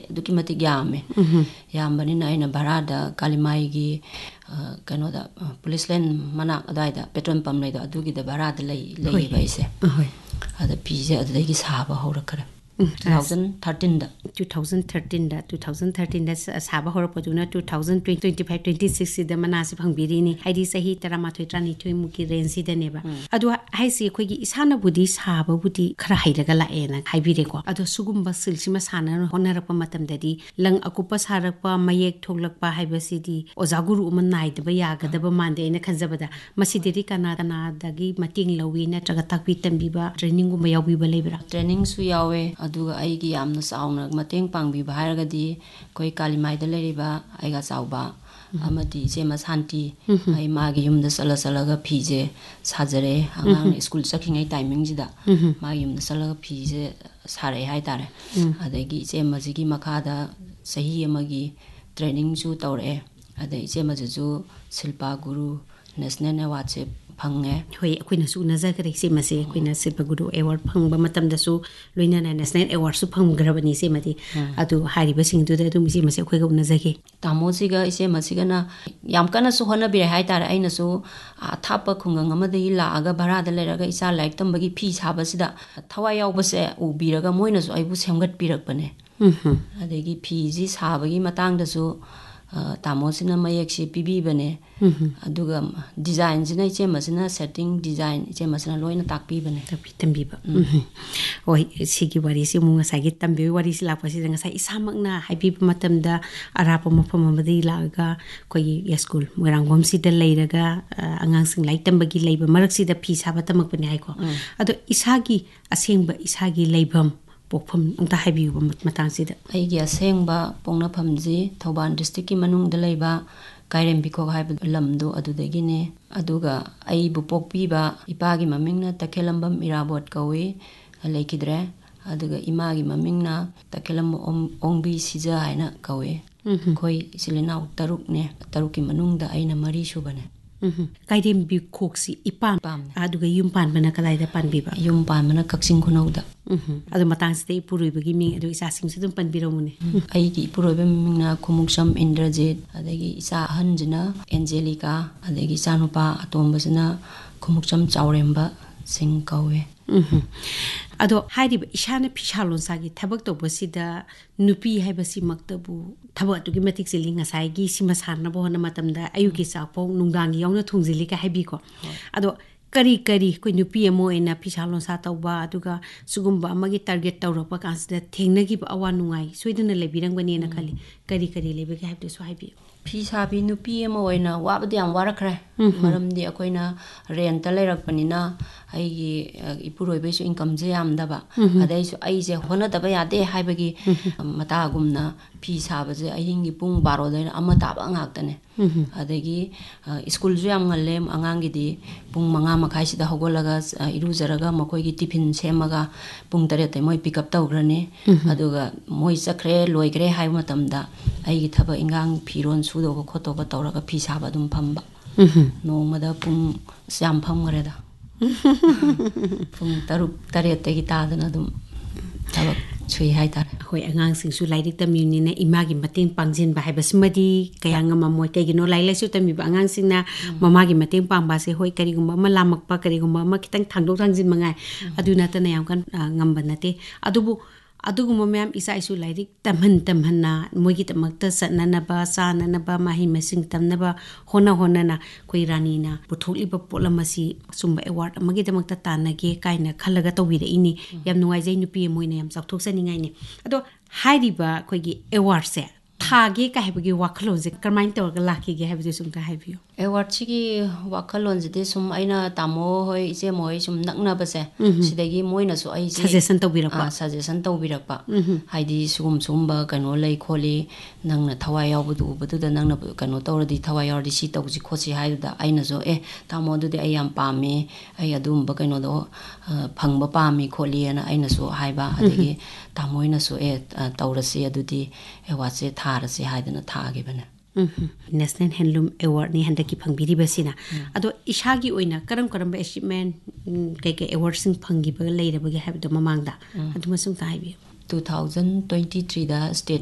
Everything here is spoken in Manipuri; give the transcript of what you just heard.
duki matik yame yambanina aina barada kalimai kanoda police line mana adaida petrol pump leido adugi da barada lei baise ada pije adagi saba horakare 2013 da saba horapoduna 2025-26 da manasi phangbiri ni haidi sahi taramathoi trani thoi muki rensi da neba adu haisi khogi isana budi saba budi khara hairaga la ena haibire ko adu sugumba silsima sana honarakpa matam dadi lang akupa sarakpa mayek thoglakpa haibasidi ozaguru uman naidaba yagadaba mande ena khanjabada masidiri kana dagi mating lawi na traga takpi tambiba training guma yawbiba lebra training su yawe aduga aigi yamna sauna mateng pangbi bhairagadi koi kalimai da leriba aiga sauba amadi jema santi ai magi yumda sala phije sajare angang school chakhingai timing jida magi yumda sala phije sare hai tare adagi jema jigi makada sahi amagi training ju tawre adai jema ju silpa guru national award se phange hoi akoina su naza kare se mase akoina silpa guru award phangba matam da su loina na national award su phanggrabani se mati adu hariba singdu da dum se mase akoi ga nazage tamojiga ise masigana yam kana su hona bire hai tare aina su thapa khungang amada ila aga barada leraga isa like tambagi phi sabasida thawai yawbase ubiraga moina su aibu semgat pirakpane adegi phi ji sabagi matang da su tamosina mayeksi pibibane aduga design jina iche masina setting design iche masina loina takpibane tambiba oi sigi wari si mu ngasagi tambi wari si lapasi ngasai isamakna haibiba matamda arapa mafam amadi laga koi school morangom si da leiraga angang sing lai tambagi leiba marak si da phi saba tamakpane haiko ado isagi asengba isagi leibam pokpham ungta haibiuba matang sida aigi asengba pongna phamji Thauban district ki manung da leiba kairem bikok haiba lamdo adudagine aduga aibu pokpiba ipagi mamingna takhelambam irabot kawe leikidre aduga imagi mamingna takhelam ongbi sija haina kawe koi silinau taruk ki manung da aina mari subane kairem bikoksi ipam aduga yumpan bana kalai da panbiba yumpan bana kaksing khunauda adu matang ste puruibagi mi adu isa sing sudum panbiramune aigi puroiba mingna khumuksam Indrajit adagi isa hanjina Angelica adagi sanupa atombasina khumuksam Chauremba sing kawe ado hairiba ishana phishalon sagi thabak tobasida nupi haibasi maktabu thabak tugi matik siling asai gi simasana bo na matamda ayuki sapo nungdangi yawna thungjili ka haibi ko ado kari koi nupi amo ena phishalon sa tawba aduga sugumba amagi target tawrapa kansida thengnagi ba awa nungai soidana lebirang bani na khali kari lebe ga haibde so haibi Pisabi nupi amo oina wabadi am warakre maramdi akoina rent leirakpanina aigi ipuroibesu income je amdaba adaisu aise hona daba yade haibagi matagumna pisabaje ahingi pung 12 daina ama taba ngaktane adagi school ju am ngalle angangidi pung 5 makhai sida hogolaga irujaraga makoigi tiffin semaga pung 3 te moi pick up tawgrane aduga moi chakre loigre hai matamda aigi thaba ingang phiron sudoba khotoba tawraga pisaba dum phamba nongmada pung siam phamgreda pung 6 tegi tadana dum tabak chui hai tar hoi angang sing su lairik tamini na imagi mateng pangjin ba haibasmadi kayanga mamoy kaygino lailai su tami ba angang sing na mamagi mateng pangba se hoi karigumba ma lamakpa karigumba ma kitang thangdok thangjin mangai aduna ta na yam kan ngamba nate aduguma ma'am isa isu lairik tamhanna mogi tamakta sananaba sananaba mahi masing tamnaba hona na koi rani na putholi ba polamasi sumba award amagi tamakta tanage kaina khalaga tawira ini yam nuai jai nupi moina yam chakthok saningai ni ado hairiba koigi award se thage ka habagi wakhalon je karmain tawga laki ge habdi sumta habiyo award chigi wakhalon je sum aina tamo hoi ise moi sum nakna base sidagi moina so ai suggestion tawbirakpa haidi sumba kano lei kholi nangna thawai yawbudu budu da nangna kano tawradi thawai yawdi si tawji khosi haida aina so tamo du de ayam pame ai adum ba kano do phangba pami kholi ana aina so haiba adigi tamoina so tawrasi adudi award tharase haidana thagibana National Handloom Award ni handaki phangbiri basina ado ishagi oina karam achievement keke award sing phanggiba leirabagi habdo mamangda aduma sung ta haibi 2023 da state